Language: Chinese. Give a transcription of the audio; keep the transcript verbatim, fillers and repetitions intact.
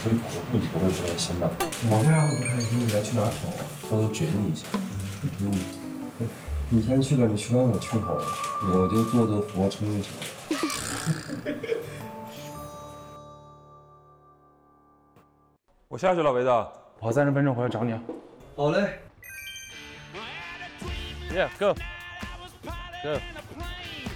所以跑个步你不会不太心的。 我这样不开心，你要去哪跑啊？ 稍微卷你一下。 嗯，你先去了，你去完我去好了，我就做做俯卧撑就行了。 我下去了，维子。 跑三十分钟回来找你啊。 好嘞。 Yeah, go. Go.